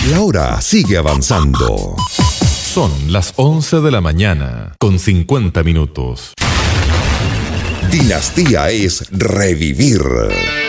La hora sigue avanzando. Son las 11 de la mañana, con 50 minutos. Dinastía es revivir.